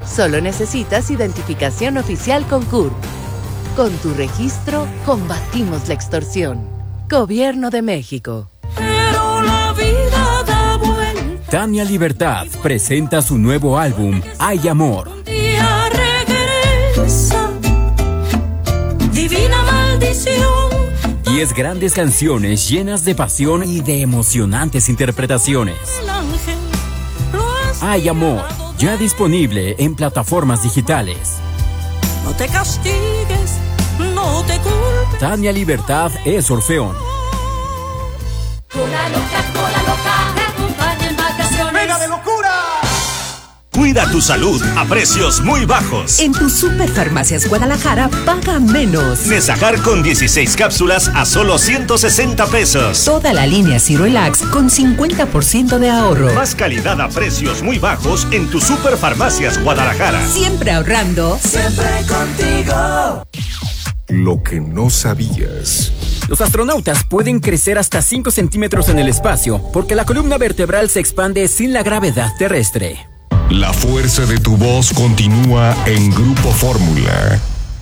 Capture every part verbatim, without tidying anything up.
Solo necesitas identificación oficial con C U R P. Con tu registro, combatimos la extorsión. Gobierno de México. Pero la vida da vuelta. Tania Libertad presenta su nuevo álbum, Hay Amor. Un día regresa, divina maldición. Diez grandes canciones llenas de pasión y de emocionantes interpretaciones. El ángel lo ha Hay Amor, ya disponible en plataformas digitales. No te castigues, no te culpes. Tania Libertad es Orfeón. Cola loca, cola loca, te acompaña en vacaciones. ¡Venga de locura! Cuida tu salud a precios muy bajos. En tu Superfarmacias Guadalajara, paga menos. Nesajar con dieciséis cápsulas a solo ciento sesenta pesos. Toda la línea Cirolax con cincuenta por ciento de ahorro. Más calidad a precios muy bajos en tu Superfarmacias Guadalajara. Siempre ahorrando. Siempre contigo. Lo que no sabías. Los astronautas pueden crecer hasta cinco centímetros en el espacio porque la columna vertebral se expande sin la gravedad terrestre. La fuerza de tu voz continúa en Grupo Fórmula.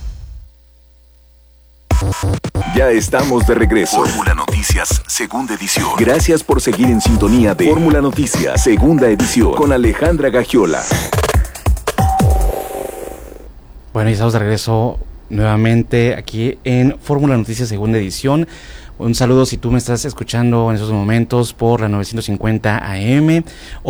Ya estamos de regreso. Fórmula Noticias, segunda edición. Gracias por seguir en sintonía de Fórmula Noticias, segunda edición, con Alejandra Gagiola. Bueno, ya estamos de regreso nuevamente aquí en Fórmula Noticias, segunda edición. Un saludo si tú me estás escuchando en esos momentos por la novecientos cincuenta A M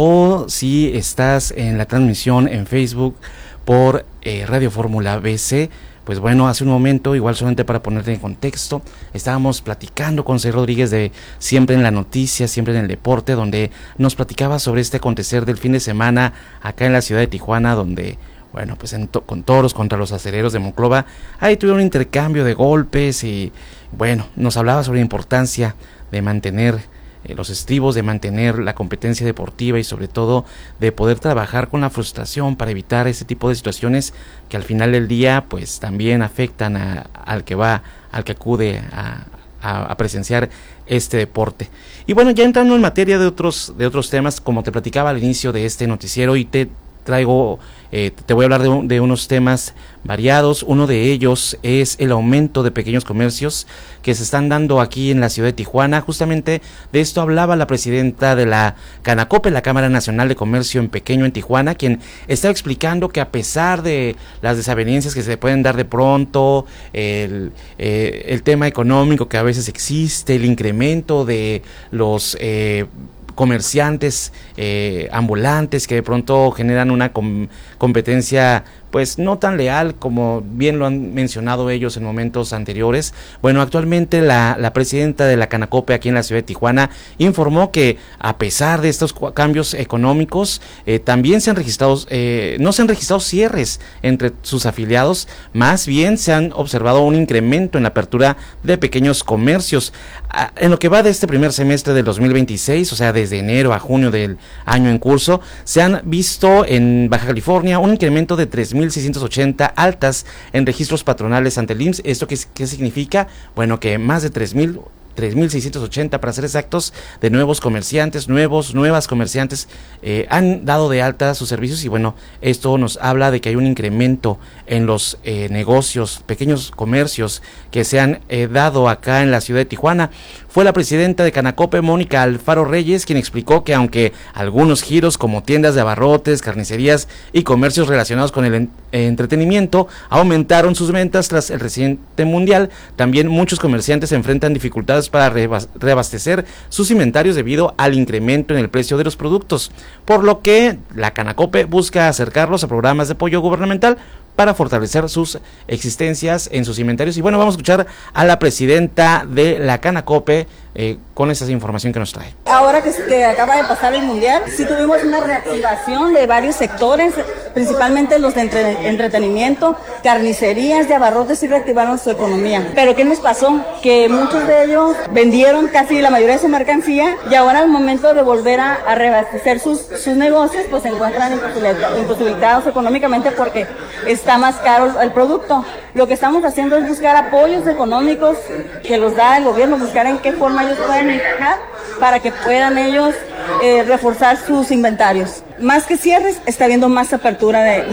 o si estás en la transmisión en Facebook por eh, Radio Fórmula B C. Pues bueno, hace un momento, igual solamente para ponerte en contexto, estábamos platicando con César Rodríguez de Siempre en la Noticia, Siempre en el Deporte, donde nos platicaba sobre este acontecer del fin de semana acá en la ciudad de Tijuana, donde, bueno, pues en to- con toros contra los acereros de Monclova, ahí tuvieron un intercambio de golpes y, bueno, nos hablaba sobre la importancia de mantener eh, los estribos, de mantener la competencia deportiva y sobre todo de poder trabajar con la frustración para evitar ese tipo de situaciones que al final del día pues también afectan a, al que va, al que acude a, a, a presenciar este deporte. Y bueno, ya entrando en materia de otros, de otros temas, como te platicaba al inicio de este noticiero, y te traigo, eh, te voy a hablar de, un, de unos temas variados. Uno de ellos es el aumento de pequeños comercios que se están dando aquí en la ciudad de Tijuana. Justamente de esto hablaba la presidenta de la Canacope, la Cámara Nacional de Comercio en Pequeño en Tijuana, quien estaba explicando que a pesar de las desavenencias que se pueden dar de pronto, el, eh, el tema económico que a veces existe, el incremento de los eh, comerciantes eh, ambulantes que de pronto generan una com- competencia pues no tan leal como bien lo han mencionado ellos en momentos anteriores. Bueno, actualmente la, la presidenta de la Canacope aquí en la ciudad de Tijuana informó que a pesar de estos cu- cambios económicos, eh, también se han registrado, eh, no se han registrado cierres entre sus afiliados, más bien se han observado un incremento en la apertura de pequeños comercios. Ah, en lo que va de este primer semestre del dos mil veintiséis, o sea, desde enero a junio del año en curso, se han visto en Baja California un incremento de tres mil seiscientos ochenta altas en registros patronales ante el I M S S. ¿Esto qué, qué significa? Bueno, que más de tres mil tres mil seiscientos ochenta para ser exactos, de nuevos comerciantes, nuevos, nuevas comerciantes eh, han dado de alta sus servicios y bueno, esto nos habla de que hay un incremento en los eh, negocios, pequeños comercios que se han eh, dado acá en la ciudad de Tijuana. Fue la presidenta de Canacope, Mónica Alfaro Reyes, quien explicó que aunque algunos giros como tiendas de abarrotes, carnicerías y comercios relacionados con el en- entretenimiento aumentaron sus ventas tras el reciente mundial, también muchos comerciantes se enfrentan dificultades para reabastecer sus inventarios debido al incremento en el precio de los productos, por lo que la Canacope busca acercarlos a programas de apoyo gubernamental para fortalecer sus existencias en sus inventarios. Y bueno, vamos a escuchar a la presidenta de la Canacope eh, con esa información que nos trae. Ahora que, que acaba de pasar el Mundial, sí tuvimos una reactivación de varios sectores, principalmente los de entre, entretenimiento, carnicerías de abarrotes, sí reactivaron su economía. Pero ¿qué nos pasó? Que muchos de ellos vendieron casi la mayoría de su mercancía y ahora al momento de volver a, a reabastecer sus, sus negocios, pues se encuentran imposibilitados, imposibilitados económicamente porque está más caro el producto. Lo que estamos haciendo es buscar apoyos económicos que los da el gobierno, buscar en qué forma ellos pueden encajar para que puedan ellos eh, reforzar sus inventarios. Más que cierres, está habiendo más apertura de, de